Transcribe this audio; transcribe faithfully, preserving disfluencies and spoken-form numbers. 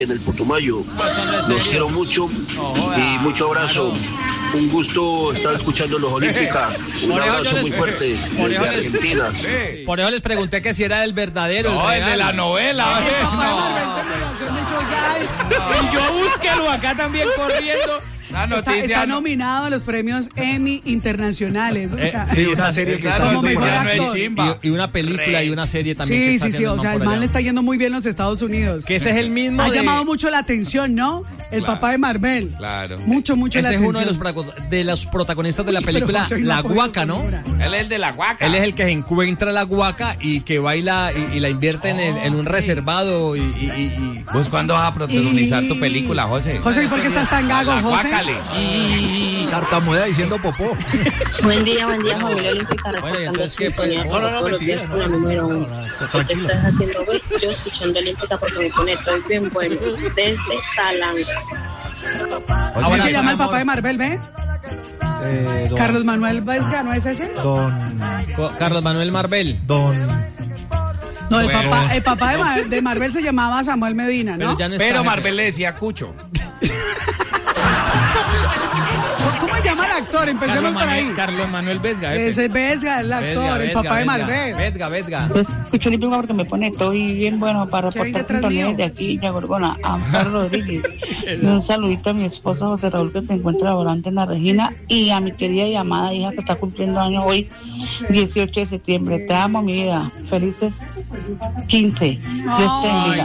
en el Putumayo. Los quiero mucho y mucho abrazo. Un gusto estar escuchando los Olímpicas. Un abrazo muy fuerte desde Argentina. Por eso les pregunté que si era el verdadero. No, el de la novela. Y yo búsquelo acá también corriendo. Está, está nominado a los premios Emmy internacionales. O sea, eh, sí, esa serie que está como mejor actor. Y, y una película Rey. Y una serie también. Sí, que está sí, sí. O sea, el man le está yendo muy bien en los Estados Unidos. Que ese es el mismo. Ha de... llamado mucho la atención, ¿no? El claro. papá de Marvel. Claro. Mucho, mucho ese la es atención. uno de los, de los protagonistas de la película Uy, La Guaca, ¿no? Él es el de La Guaca. Él es el que encuentra la guaca y que baila y, y la invierte oh, en, el, en un reservado. Y, y, y, y... ¿Vos cuándo vas a protagonizar y... tu película, José? José, ¿y por qué estás tan gago, José? Y tartamudea diciendo popó. Buen día, buen día, familia olímpica. Bueno, y entonces, ¿qué fue? No, no, no, mentira. No, no, número uno. ¿Qué estás haciendo hoy? Yo escuchando olímpica porque me pone todo bien bueno. Desde Talanga. ¿Cómo se llama el papá de Marvel, ve? Eh, don, Carlos Manuel Vesga, ¿no es ese? Don... Carlos Manuel Marvel. Don... No, el bueno. papá, el papá de, Mar, de Marvel se llamaba Samuel Medina, ¿no? Pero, ya no Pero Marvel le decía Cucho. ¿Cómo se llama el actor? Empecemos Carlos por Manuel, ahí. Carlos Manuel Vesga. Ese es Vesga, el actor, Vesga, el Vesga, papá de Vesga, Marvel. Vesga, Vesga. Pues escucho olímpica porque me pone todo bien bueno para reportar sintonía de aquí, ya Gorgona, Amparo Rodríguez. Y un saludito a mi esposo José Raúl que se encuentra volante en la Regina y a mi querida y amada hija que está cumpliendo años hoy, dieciocho de septiembre. Te amo, mi vida. Felices quince. Dios te bendiga.